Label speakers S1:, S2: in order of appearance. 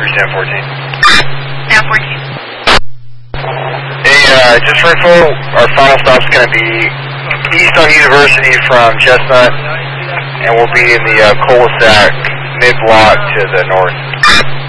S1: Cruise Down 14.
S2: Down 14.
S1: Hey, just for info, our final stop's going to be east on University from Chestnut, and we'll be in the cul-de-sac mid-block to the north.